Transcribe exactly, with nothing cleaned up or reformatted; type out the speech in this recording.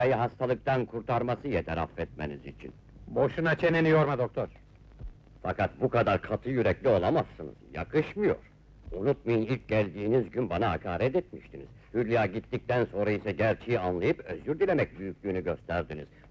Hülya'yı hastalıktan kurtarması yeter affetmeniz için. Boşuna çeneni yorma doktor. Fakat bu kadar katı yürekli olamazsınız, yakışmıyor. Unutmayın, ilk geldiğiniz gün bana hakaret etmiştiniz. Hülya gittikten sonra ise gerçeği anlayıp özür dilemek büyüklüğünü gösterdiniz.